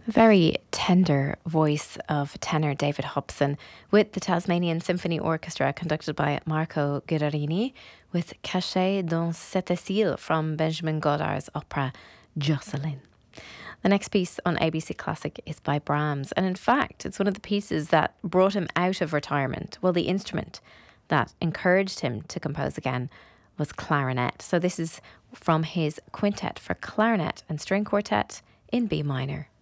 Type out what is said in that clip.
Very tender voice of tenor David Hobson with the Tasmanian Symphony Orchestra conducted by Marco Guerrini with Cachet dans cette île from Benjamin Godard's opera Jocelyn. The next piece on ABC Classic is by Brahms, and in fact it's one of the pieces that brought him out of retirement. Well, the instrument that encouraged him to compose again was clarinet. So this is from his Quintet for Clarinet and String Quartet in B minor.